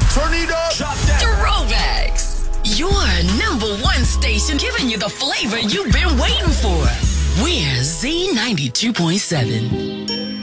Turn it up. Drop that. Throwbacks. Your number one station giving you the flavor you've been waiting for. We're Z92.7.